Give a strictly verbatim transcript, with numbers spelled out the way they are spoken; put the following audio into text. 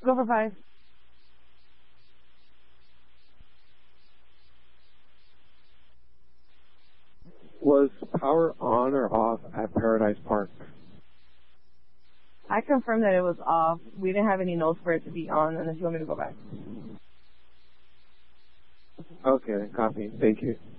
Go for five. Was power on or off at Paradise Park? I confirmed that it was off. We didn't have any notes for it to be on, unless you want me to go back. Okay, copy. Thank you.